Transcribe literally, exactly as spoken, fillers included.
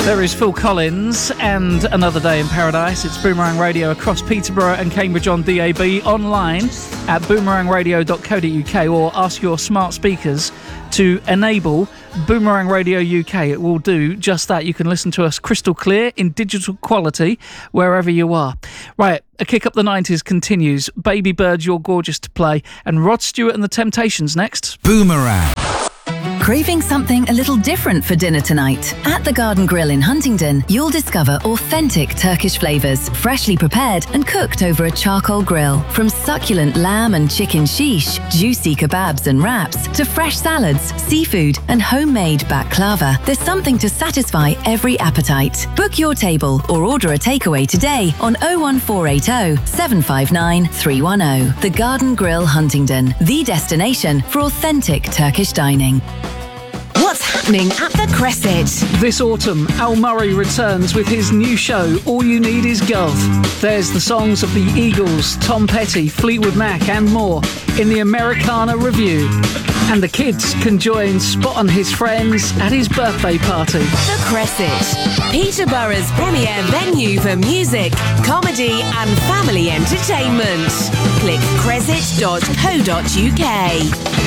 There is Phil Collins and Another Day in Paradise. It's Boomerang Radio across Peterborough and Cambridge on D A B, online at boomerang radio dot co dot U K, or ask your smart speakers to enable Boomerang Radio U K. It will do just that. You can listen to us crystal clear in digital quality wherever you are. Right, A Kick Up the nineties continues. Baby Bird, You're Gorgeous to play, and Rod Stewart and the Temptations next. Boomerang. Craving something a little different for dinner tonight? At the Garden Grill in Huntingdon, you'll discover authentic Turkish flavours, freshly prepared and cooked over a charcoal grill. From succulent lamb and chicken shish, juicy kebabs and wraps, to fresh salads, seafood and homemade baklava, there's something to satisfy every appetite. Book your table or order a takeaway today on oh one four eight oh, seven five nine, three one oh. The Garden Grill Huntingdon, the destination for authentic Turkish dining. What's happening at the Cresset? This autumn, Al Murray returns with his new show, All You Need Is Gov. There's the songs of the Eagles, Tom Petty, Fleetwood Mac and more in the Americana Review. And the kids can join Spot and his friends at his birthday party. The Cresset, Peterborough's premier venue for music, comedy and family entertainment. Click cresset dot co dot U K.